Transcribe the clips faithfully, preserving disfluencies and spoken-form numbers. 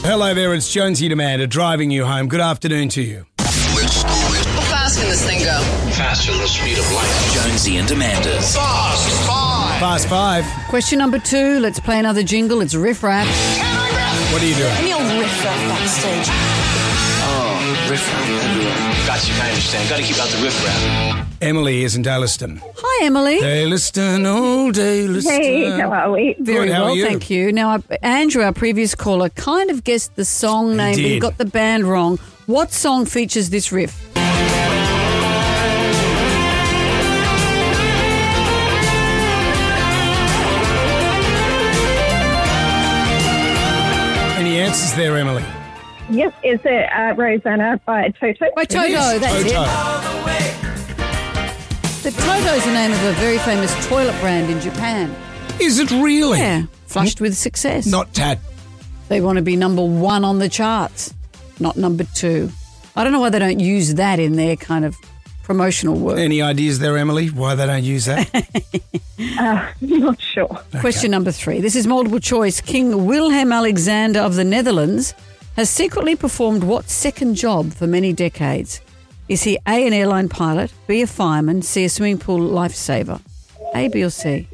Hello there, it's Jonesy and Amanda driving you home. Good afternoon to you. How fast can this thing go? Faster than the speed of light. Jonesy and Amanda's Fast Five. Fast five. Question number two. Let's play another jingle. It's Riff Rap. What are you doing? Any old riff raff backstage. Oh, riff rap everywhere. Got you, I understand. Got to keep out the riff rap. Emily is in Daliston. Hi, Emily. Daliston, oh, Daliston. Hey, how are we? Very Good, how well, are you? thank you. Now, uh, Andrew, our previous caller, kind of guessed the song name, but he did. got the band wrong. What song features this riff? Any answers there, Emily? Yes, is it uh, Rosanna by Toto? By Toto, is. that's Toto. it. The Toto's the name of a very famous toilet brand in Japan. Is it really? Yeah, flushed with success. Not Tat. They want to be number one on the charts, not number two. I don't know why they don't use that in their kind of promotional work. Any ideas there, Emily, why they don't use that? Uh, not sure. Question number three. This is multiple choice. King Wilhelm Alexander of the Netherlands has secretly performed what second job for many decades? Is he A, an airline pilot, B, a fireman, C, a swimming pool lifesaver? A, B or C?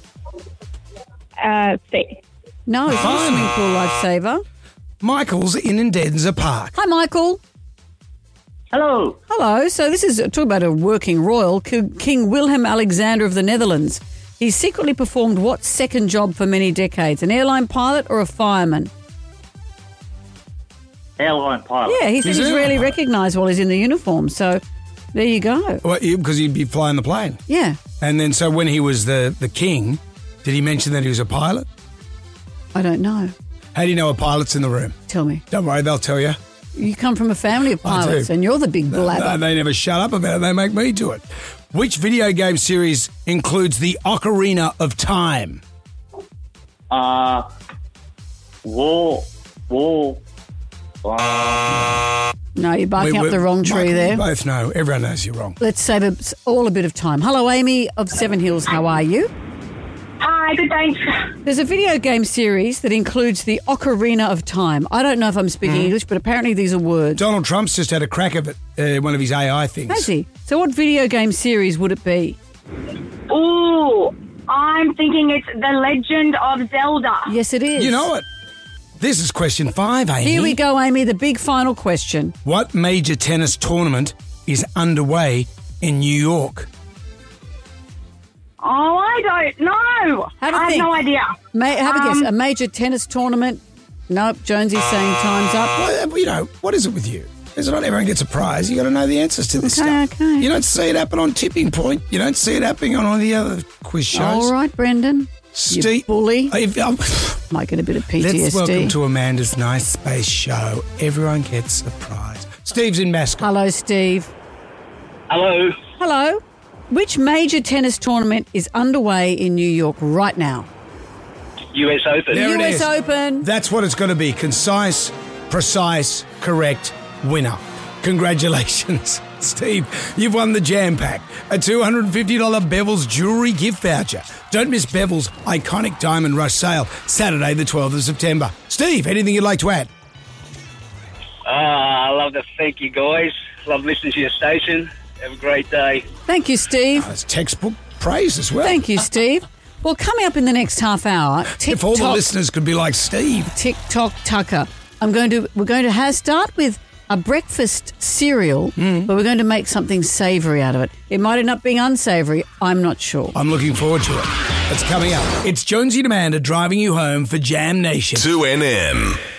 Uh, C. No, it's not a swimming pool lifesaver. Michael's in Indenza Park. Hi, Michael. Hello. Hello. So this is, talk about a working royal, K- King Wilhelm Alexander of the Netherlands. He secretly performed what second job for many decades? An airline pilot or a fireman? Airline pilot. Yeah, he said He's he's an rarely airline pilot. recognised while he's in the uniform. So there you go. Well, because he'd be flying the plane. Yeah. And then so when he was the, the king, did he mention that he was a pilot? I don't know. How do you know a pilot's in the room? Tell me. Don't worry, they'll tell you. You come from a family of I do. pilots and you're the big blabber. No, they never shut up about it. They make me do it. Which video game series includes the Ocarina of Time? Uh, war, war. Uh, No, you're barking We- up we- the wrong tree Michael, there. We both know. Everyone knows you're wrong. Let's save us all a bit of time. Hello, Amy of Seven Hills. How are you? Hi, good thanks. There's a video game series that includes the Ocarina of Time. I don't know if I'm speaking English, but apparently these are words. Donald Trump's just had a crack of it, uh, one of his A I things. Has he? So what video game series would it be? Ooh, I'm thinking it's The Legend of Zelda. Yes, it is. You know it. This is question five, Amy. Here we go, Amy, the big final question. What major tennis tournament is underway in New York? Oh, I don't know. Have a I have think. no idea. Ma- have a Um, guess. A major tennis tournament? Nope. Jonesy's saying time's up. Well, you know, what is it with you? Is it not everyone gets a prize? You got to know the answers to this Okay, stuff. okay. You don't see it happen on Tipping Point. You don't see it happening on all the other quiz shows. All right, Brendan. Steve, You bully. If- um, Might get a bit of P T S D. let's welcome to Amanda's Nice Space Show. Everyone gets a prize. Steve's in Mascot. Hello, Steve. hello. Hello. Which major tennis tournament is underway in New York right now? U S Open. There it U S is. Open. That's what it's going to be. Concise, precise, correct winner. Congratulations, Steve. You've won the Jam Pack, a two hundred fifty dollars Bevel's jewellery gift voucher. Don't miss Bevel's iconic Diamond Rush sale, Saturday the twelfth of September. Steve, anything you'd like to add? Ah, I love to thank you guys. Love listening to your station. Have a great day. Thank you, Steve. That's textbook praise as well. Thank you, Steve. Well, coming up in the next half hour, If all the TikTok, listeners could be like Steve. TikTok Tucker. I'm going to. We're going to have, start with a breakfast cereal, Mm. but we're going to make something savoury out of it. It might end up being unsavoury. I'm not sure. I'm looking forward to it. It's coming up. It's Jonesy and Amanda driving you home for Jam Nation. two N M.